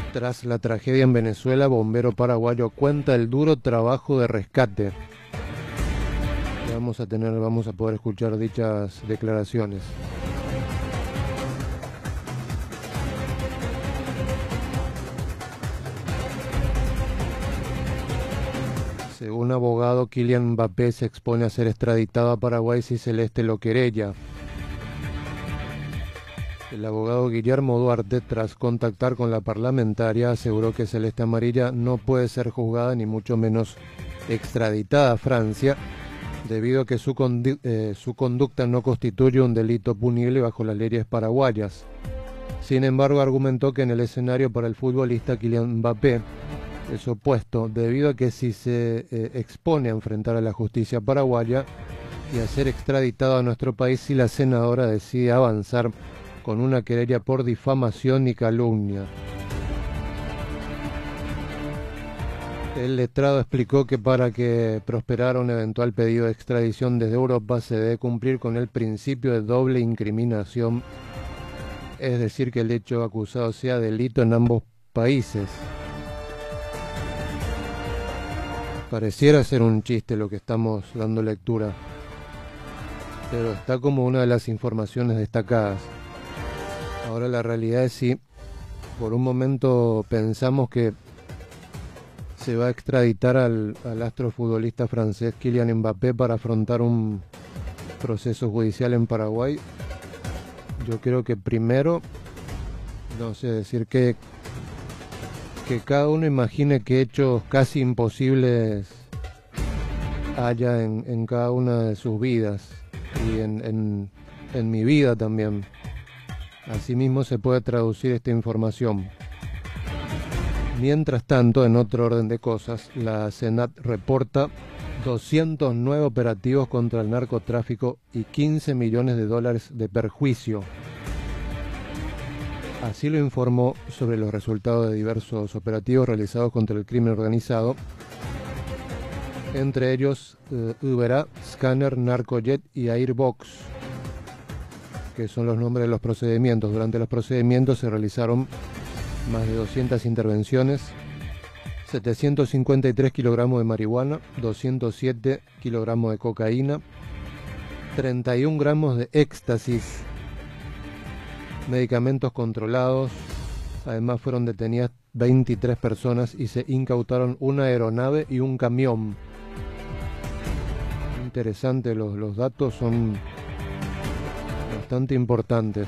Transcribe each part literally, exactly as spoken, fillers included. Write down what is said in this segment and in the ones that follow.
Tras la tragedia en Venezuela, bombero paraguayo cuenta el duro trabajo de rescate. Vamos a tener, vamos a poder escuchar dichas declaraciones. Según abogado, Kylian Mbappé se expone a ser extraditado a Paraguay si Celeste lo querella. El abogado Guillermo Duarte, tras contactar con la parlamentaria, aseguró que Celeste Amarilla no puede ser juzgada ni mucho menos extraditada a Francia, debido a que su, condu eh, su conducta no constituye un delito punible bajo las leyes paraguayas. Sin embargo, argumentó que en el escenario para el futbolista Kylian Mbappé es opuesto, debido a que si se eh, expone a enfrentar a la justicia paraguaya y a ser extraditado a nuestro país si la senadora decide avanzar con una querella por difamación y calumnia. El letrado explicó que para que prosperara un eventual pedido de extradición desde Europa se debe cumplir con el principio de doble incriminación, es decir, que el hecho acusado sea delito en ambos países. Pareciera ser un chiste lo que estamos dando lectura, pero está como una de las informaciones destacadas. Ahora la realidad es si por un momento pensamos que se va a extraditar al, al astrofutbolista francés Kylian Mbappé para afrontar un proceso judicial en Paraguay. Yo creo que primero, no sé, decir que, que cada uno imagine qué hechos casi imposibles haya en, en cada una de sus vidas y en, en, en mi vida también. Asimismo se puede traducir esta información. Mientras tanto, en otro orden de cosas, la Senat reporta doscientos nueve operativos contra el narcotráfico y quince millones de dólares de perjuicio. Así lo informó sobre los resultados de diversos operativos realizados contra el crimen organizado, entre ellos eh, Uberá, Scanner, Narcojet y Airbox, que son los nombres de los procedimientos. Durante los procedimientos se realizaron más de doscientas intervenciones, setecientos cincuenta y tres kilogramos de marihuana, doscientos siete kilogramos de cocaína, treinta y un gramos de éxtasis, medicamentos controlados. Además fueron detenidas veintitrés personas y se incautaron una aeronave y un camión. Interesante, los, los datos son bastante importantes.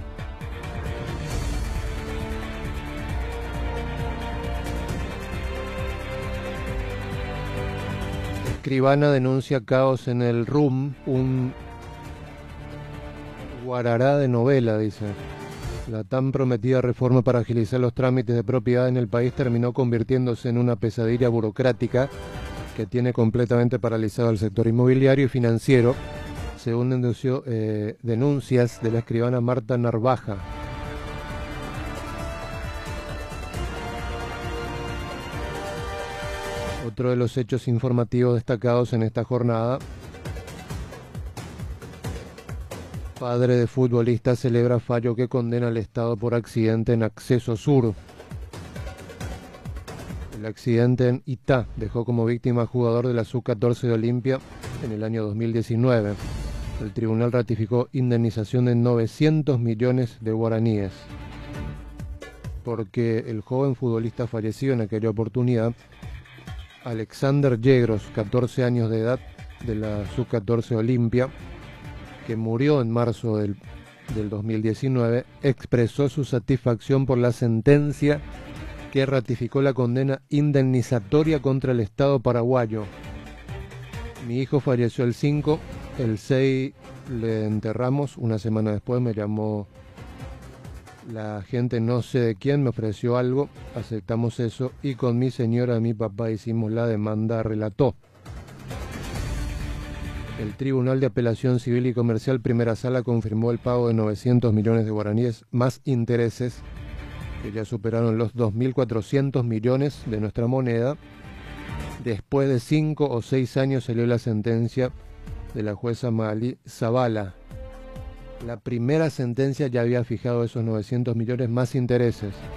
Escribana denuncia caos en el R U M, un guarará de novela, dice. La tan prometida reforma para agilizar los trámites de propiedad en el país terminó convirtiéndose en una pesadilla burocrática que tiene completamente paralizado el sector inmobiliario y financiero, según denunció, eh, denuncias de la escribana Marta Narvaja. Otro de los hechos informativos destacados en esta jornada: padre de futbolista celebra fallo que condena al Estado por accidente en Acceso Sur. El accidente en Itá dejó como víctima al jugador de la sub catorce de Olimpia en el año dos mil diecinueve. El tribunal ratificó indemnización de novecientos millones de guaraníes, porque el joven futbolista fallecido en aquella oportunidad, Alexander Yegros, catorce años de edad, de la sub catorce Olimpia, que murió en marzo del, del dos mil diecinueve, expresó su satisfacción por la sentencia que ratificó la condena indemnizatoria contra el Estado paraguayo. Mi hijo falleció el cinco, el seis le enterramos, una semana después me llamó la gente no sé de quién, me ofreció algo, aceptamos eso y con mi señora y mi papá hicimos la demanda, relató. El Tribunal de Apelación Civil y Comercial Primera Sala confirmó el pago de novecientos millones de guaraníes más intereses, que ya superaron los dos mil cuatrocientos millones de nuestra moneda. Después de cinco o seis años salió la sentencia de la jueza Magalí Zavala. La primera sentencia ya había fijado esos novecientos millones más intereses.